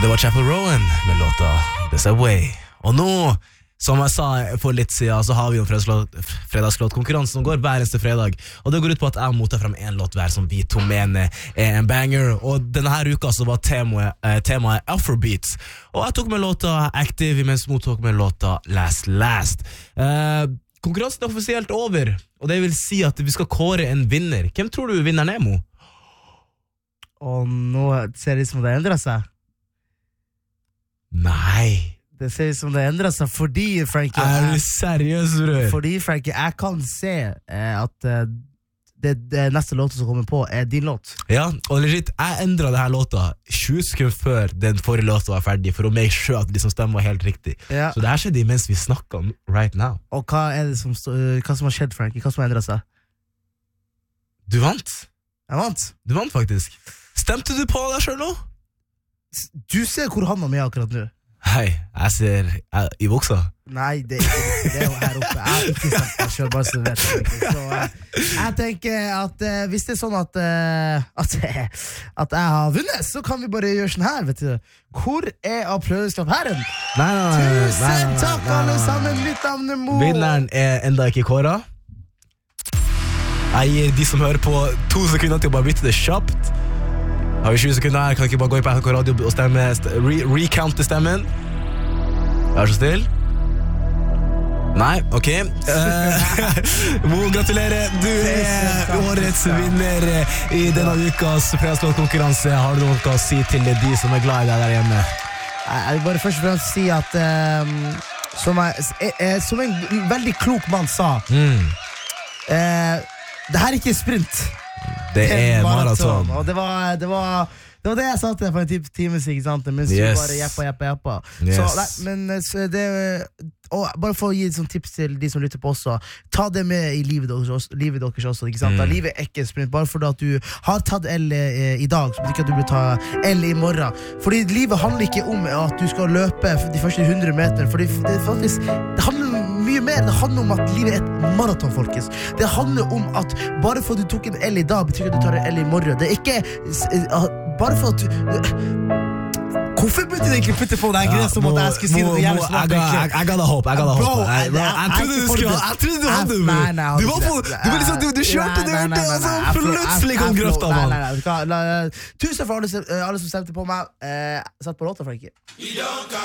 Og det var Chapel Rowan med låta The Subway. Og nå, som jeg sa for litt siden, så har vi jo fredagslåtkonkurranse som går hver eneste fredag. Og det går ut på at jeg mottar frem en låt hver som vi to mener er en banger. Og denne her uka så var temaet Afrobeats. Og jeg tok med låta Active, mens Mo tok med låta Last. Konkurransen er offisielt over, og det vil si at vi skal kåre en vinner. Hvem tror du vinneren er, Mo? Og nå ser det ut som det endrer seg. Nei. Det ser ut som det endrer seg fordi, Frankie, er du seriøs, bror? Fordi, Frankie, jeg kan se at det neste låta som kommer på er din låt. Ja, og legit, jeg endret denne låta 20 sekunder før den forrige låta var ferdig, for å make sure at liksom stemmen var helt riktig. Ja. Så det her skjedde mens vi snakket om right now. Og hva er det som har skjedd, Frankie? Hva som har endret seg? Du vant. Jeg vant. Du vant faktisk. Stemte du på deg selv nå? Du ser hvor han var med akkurat nå. Hei, jeg ser i buksa. Nei, det er jo her oppe. Jeg har ikke sagt meg selv, bare så du vet det. Så jeg tenker at hvis det er sånn at jeg har vunnet, så kan vi bare gjøre sånn her, vet du. Hvor er applausklappherren? Tusen takk, alle sammen. Mitt navn er Mo. Vinneren er enda ikke kåret. Jeg gir de som hører på 2 sekunder til å bare bytte det kjapt. Har vi 20 sekunder her, kan ikke bare gå inn på NRK Radio og stemme, recounte stemmen. Vær så still. Nei, ok. Mo, gratulerer. Du er årets vinner i denne ukas fredagslåtkonkurranse. Har du noe å si til de som er glad i deg der hjemme? Jeg vil bare først og fremst si at som en veldig klok mann sa, det her er ikke sprint. Det er maraton. Og det var det jeg sa til deg for en time siden, ikke sant? Mens du bare jeppa. Yes. Og bare for å gi et sånt tips til de som lytter på også, ta det med i livet deres også, ikke sant? Livet er ikke sprint, bare fordi at du har tatt L i dag, så betyr ikke at du blir ta L i morgen. Fordi livet handler ikke om at du skal løpe de første 100 meter, fordi det handler mye mer. Det handler om at livet er et maraton, folkens. Det handler om at bare fordi du tok en L i dag, betyr ikke at du tar en L i morgen. Det er ikke bare for at du... Hvorfor burde du egentlig putte på deg greia som at jeg skulle si det jævlig smart? I gotta hope. Jeg trodde du hadde det. Du kjørte det ut, og så plutselig kom grøfta, mann. Tusen for alle som stemte på meg. Sett på låta, Frankie.